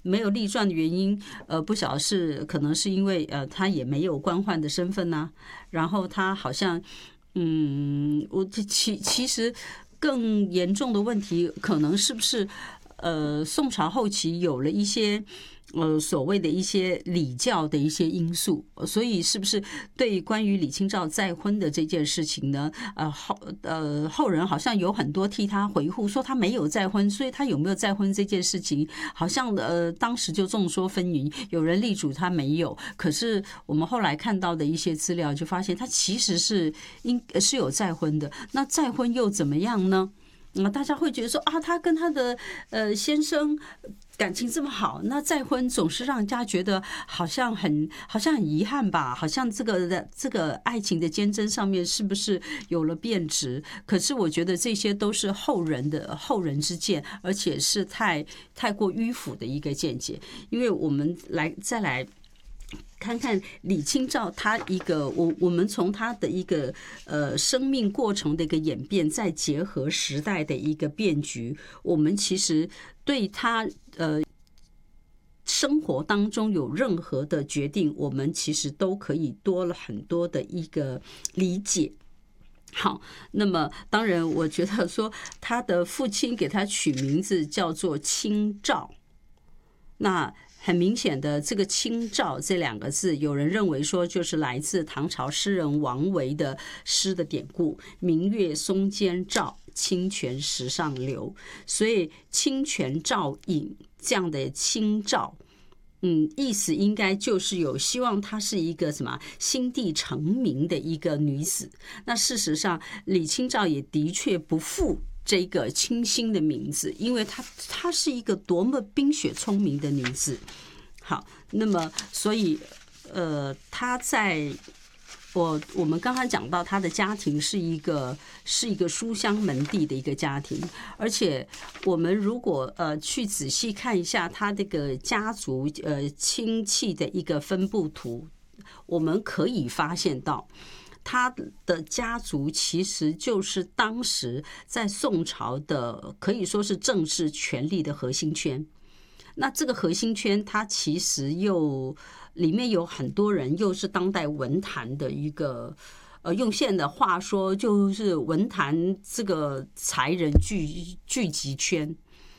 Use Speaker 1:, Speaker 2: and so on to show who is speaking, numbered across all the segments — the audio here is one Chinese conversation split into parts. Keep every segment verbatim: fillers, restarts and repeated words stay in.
Speaker 1: 没有立传的原因，呃，不晓得是可能是因为呃他也没有官宦的身份呐、啊，然后他好像，嗯，我其其实更严重的问题，可能是不是呃宋朝后期有了一些。呃，所谓的一些礼教的一些因素，所以是不是对关于李清照再婚的这件事情呢？呃，后呃后人好像有很多替他回护，说他没有再婚，所以他有没有再婚这件事情，好像呃当时就众说纷纭，有人力主他没有，可是我们后来看到的一些资料就发现他其实是应是有再婚的，那再婚又怎么样呢？嗯，大家会觉得说啊，他跟他的呃先生感情这么好，那再婚总是让人家觉得好像很好像很遗憾吧，好像这个的这个爱情的坚贞上面是不是有了变质？可是我觉得这些都是后人的后人之见，而且是太太过迂腐的一个见解，因为我们来再来。看看李清照，他一个我我们从他的一个呃生命过程的一个演变，再结合时代的一个变局，我们其实对他呃生活当中有任何的决定，我们其实都可以多了很多的一个理解。好，那么当然，我觉得说他的父亲给他取名字叫做清照，那。很明显的，这个清照这两个字，有人认为说就是来自唐朝诗人王维的诗的典故“明月松间照，清泉石上流”，所以清泉照影这样的清照，嗯，意思应该就是有希望她是一个什么心地澄明的一个女子。那事实上，李清照也的确不负这个清新的名字，因为她她是一个多么冰雪聪明的女子。好，那么所以呃，她在我我们刚才讲到，她的家庭是一个是一个书香门第的一个家庭，而且我们如果呃去仔细看一下她这个家族呃亲戚的一个分布图，我们可以发现到。他的家族其实就是当时在宋朝的可以说是政治权力的核心圈。那这个核心圈，它其实又里面有很多人，又是当代文坛的一个，呃，用现在的话说，就是文坛这个才人聚聚集圈。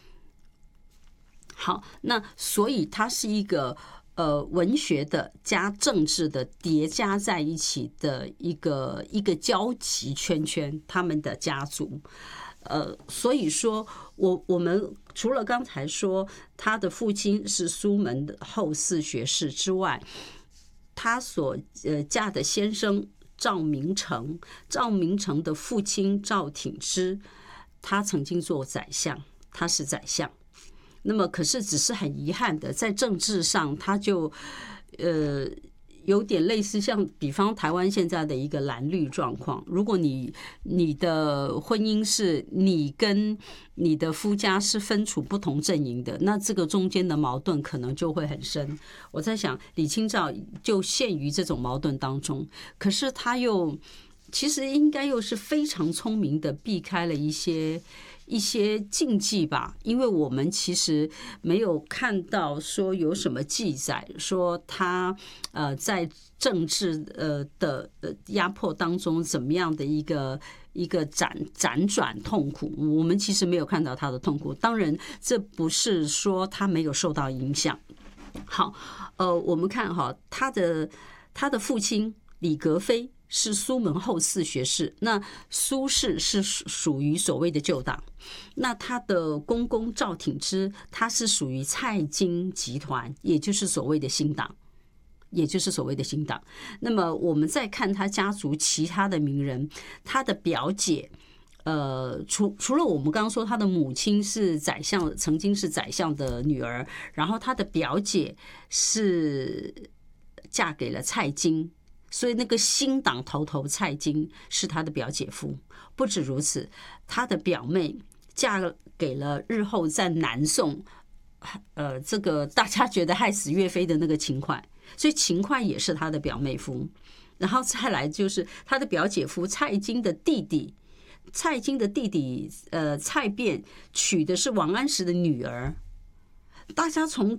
Speaker 1: 好，那所以它是一个。呃，文学的加政治的叠加在一起的一个一个交集圈圈，他们的家族，呃，所以说我我们除了刚才说他的父亲是苏门的后四学士之外，他所呃嫁的先生赵明诚，赵明诚的父亲赵挺之，他曾经做宰相，他是宰相。那么，可是只是很遗憾的，在政治上，他就呃有点类似像，比方台湾现在的一个蓝绿状况。如果你你的婚姻是你跟你的夫家是分处不同阵营的，那这个中间的矛盾可能就会很深。我在想，李清照就陷于这种矛盾当中，可是他又其实应该又是非常聪明的避开了一些。一些禁忌吧，因为我们其实没有看到说有什么记载说他呃在政治呃的呃压迫当中怎么样的一个一个辗辗转痛苦，我们其实没有看到他的痛苦。当然，这不是说他没有受到影响。好，呃，我们看哈，他的他的父亲李格非。是苏门后四学士，那苏氏是属于所谓的旧党，那他的公公赵挺之，他是属于蔡京集团，也就是所谓的新党，也就是所谓的新党。那么我们再看他家族其他的名人，他的表姐。呃，除除了我们刚刚说他的母亲是宰相，曾经是宰相的女儿，然后他的表姐是嫁给了蔡京。所以那个新党头头蔡京是他的表姐夫，不止如此，他的表妹嫁给了日后在南宋，呃，这个大家觉得害死岳飞的那个秦桧，所以秦桧也是他的表妹夫。然后再来就是他的表姐夫蔡京的弟弟，蔡京的弟弟呃蔡卞娶的是王安石的女儿。大家从